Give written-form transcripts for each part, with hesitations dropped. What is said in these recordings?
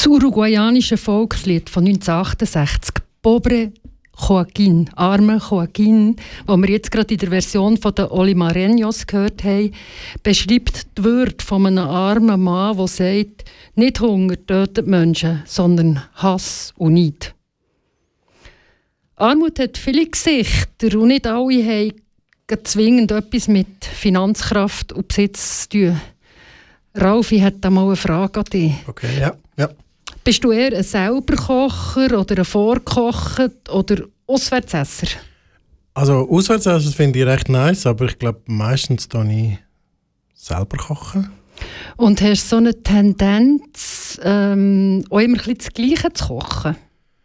Das uruguayanische Volkslied von 1968, Pobre Joaquin, arme Joaquin, das wir jetzt gerade in der Version von den Olimareños gehört haben, beschreibt die Würde von einem armen Mann, der sagt, nicht Hunger tötet Menschen, sondern Hass und Neid. Armut hat viele Gesichter und nicht alle haben zwingend etwas mit Finanzkraft und Besitz zu tun. Ralf, ich hätte mal eine Frage an dich. Okay, ja. Bist du eher ein Selberkocher oder ein Vorkocher oder Auswärtsesser? Also Auswärtsesser finde ich recht nice, aber ich glaube meistens koche ich selber kochen. Und hast du so eine Tendenz, auch immer ein bisschen das Gleiche zu kochen?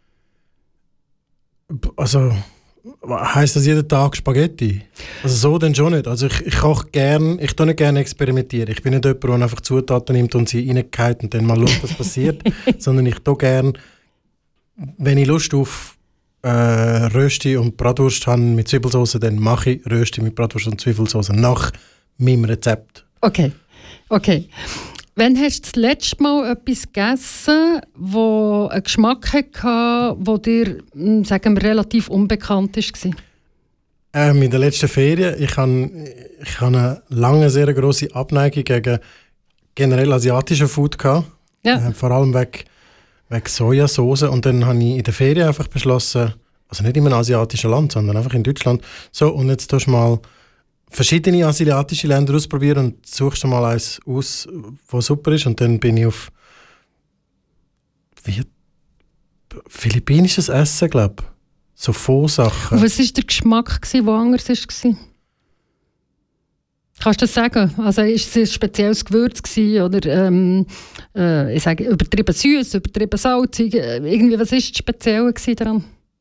Also heisst das jeden Tag Spaghetti? Also so dann schon nicht. Also ich koche gerne, ich tue nicht gerne experimentieren. Ich bin nicht jemand, der einfach Zutaten nimmt und sie reingeht und dann mal schaut, was passiert. Sondern ich tue gerne, wenn ich Lust auf Rösti und Bratwurst habe mit Zwiebelsauce, dann mache ich Rösti mit Bratwurst und Zwiebelsauce nach meinem Rezept. Okay. Wann hast du das letzte Mal etwas gegessen, das einen Geschmack hatte, der dir, sagen wir, relativ unbekannt war? In der letzten Ferien, ich habe eine lange, sehr grosse Abneigung gegen generell asiatische Food gehabt. Ja. Vor allem wegen Sojasauce. Und dann habe ich in der Ferien einfach beschlossen, also nicht in einem asiatischen Land, sondern einfach in Deutschland, so, und jetzt tust du mal verschiedene asiatische Länder ausprobieren und suchst du mal eins aus, was super ist. Und dann bin ich auf philippinisches Essen, glaube ich. So Pho-Sachen. Und was war der Geschmack, der anders war? Kannst du das sagen? Also, ist es ein spezielles Gewürz oder ich sage, übertrieben süß, übertrieben salzig? Irgendwie, was war das Spezielle daran?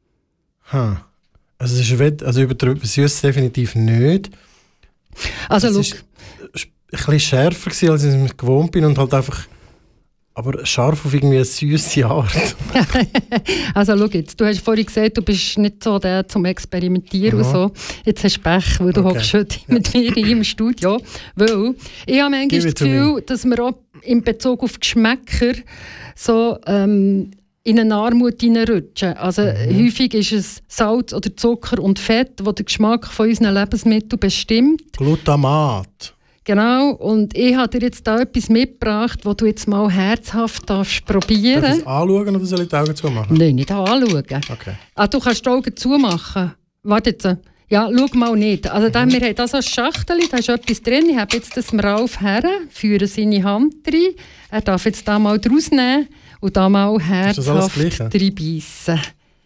Also übertrieben süß definitiv nicht. Also, es war ein bisschen schärfer gewesen, als ich gewohnt bin und halt einfach, aber scharf auf irgendwie eine süße Art. Also schau jetzt, du hast vorhin gesagt, du bist nicht so der zum Experimentieren und so. Jetzt hast du Pech, weil du hockst heute mit mir im Studio. Weil ich habe manchmal das Gefühl, dass wir auch in Bezug auf Geschmäcker so in eine Armut hineinrutschen. Also häufig ist es Salz oder Zucker und Fett, das den Geschmack von unseren Lebensmitteln bestimmt. Glutamat. Genau, und ich habe dir jetzt da etwas mitgebracht, das du jetzt mal herzhaft probieren darfst. Darf ich es anschauen oder soll ich die Augen zumachen? Nein, nicht anschauen. Okay. Du kannst die Augen zumachen. Warte jetzt. Ja, schau mal nicht. Also wir haben hier so ein Schachtel, da ist etwas drin. Ich habe jetzt das Ralf her, führe seine Hand rein. Er darf jetzt da mal draus nehmen und da mal herzhaft reinbeissen.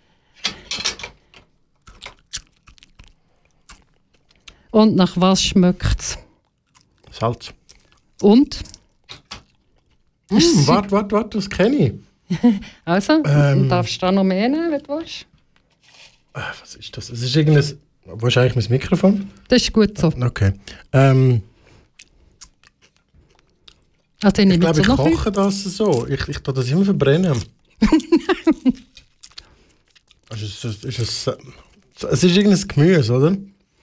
Und nach was schmeckt es? Salz. Und? Warte, das kenne ich. Also, du darfst da noch mehr nehmen, wenn du willst. Was ist das? Es ist irgendein... Wo ist eigentlich mein Mikrofon? Das ist gut so. Okay. Also ich glaube, ich koche das so. Ich tue das immer verbrennen. Es ist irgendein Gemüse, oder?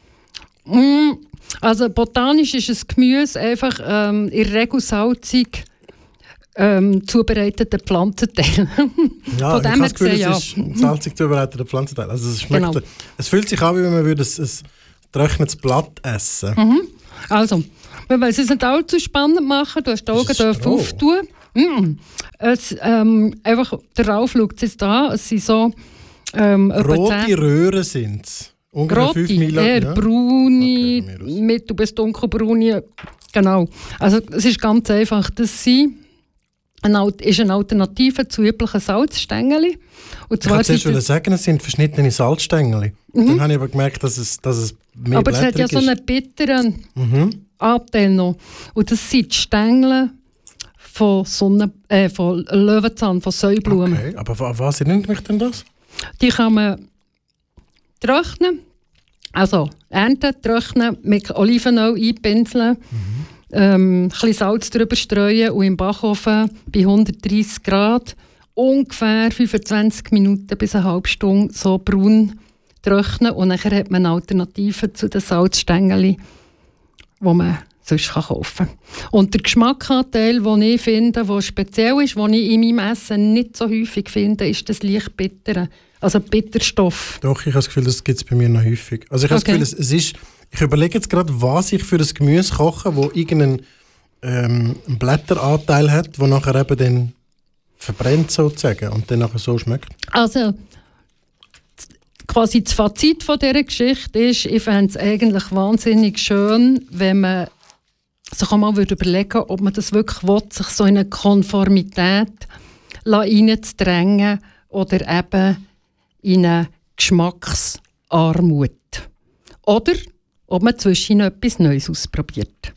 Also botanisch ist es Gemüse, einfach in der Regel salzig zubereitete Pflanzenteile. Ja, von dem her gesehen, ja. Es ist salzig zubereitete Pflanzenteile. Also es schmeckt, genau. Es fühlt sich an, wie wenn man ein trockenes Blatt essen würde. Also, wir wollen es nicht allzu spannend machen. Du hast die Augen auftun. Einfach, der Ralf schaut es jetzt an. Es sind so rote Röhren sind es. Ungefähr 5 mm. Eher braune, mittel- bis dunkelbraune. Genau. Also es ist ganz einfach. Das ist eine Alternative zu üblichen Salzstängeli. Ich wollte zuerst sagen, es sind verschnittene Salzstängeli. Dann habe ich aber gemerkt, dass es mehr aber es hat ja so einen bitteren Anteil noch. Und das sind die Stängel von Löwenzahn, von Säublumen. Okay, aber was erinnert mich denn das? Die kann man trocknen, also ernten, trocknen, mit Olivenöl einpinseln, ein bisschen Salz drüber streuen und im Backofen bei 130 Grad ungefähr 25 Minuten bis eine halbe Stunde so braun trocknen. Und dann hat man eine Alternative zu den Salzstängeln, wo man sonst kaufen kann. Und der Geschmackanteil, den ich finde, der speziell ist, den ich in meinem Essen nicht so häufig finde, ist das leicht bittere, also Bitterstoff. Doch, ich habe das Gefühl, das gibt es bei mir noch häufig. Also ich habe das Gefühl, es ist, ich überlege jetzt gerade, was ich für das Gemüse koche, wo irgendeinen Blätteranteil hat, der nachher eben dann verbrennt sozusagen und dann nachher so schmeckt. Also quasi das Fazit von dieser Geschichte ist, ich fände es eigentlich wahnsinnig schön, wenn man sich auch mal überlegen würde, ob man das wirklich will, sich so in eine Konformität reinzudrängen oder eben in eine Geschmacksarmut. Oder ob man zwischen etwas Neues ausprobiert.